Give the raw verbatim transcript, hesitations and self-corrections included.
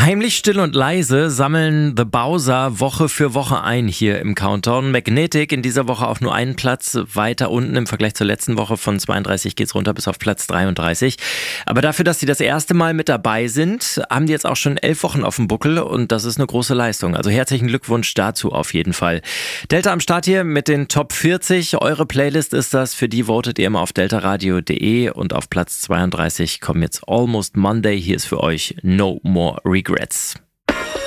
Heimlich still und leise sammeln The Bowser Woche für Woche ein hier im Countdown. Magnetic in dieser Woche auf nur einen Platz weiter unten im Vergleich zur letzten Woche. Von zweiunddreißig geht's runter bis auf Platz dreiunddreißig. Aber dafür, dass sie das erste Mal mit dabei sind, haben die jetzt auch schon elf Wochen auf dem Buckel und das ist eine große Leistung. Also herzlichen Glückwunsch dazu auf jeden Fall. Delta am Start hier mit den Top vierzig. Eure Playlist ist das. Für die votet ihr immer auf deltaradio punkt de und auf Platz zweiunddreißig kommen jetzt Almost Monday. Hier ist für euch No More Regrets.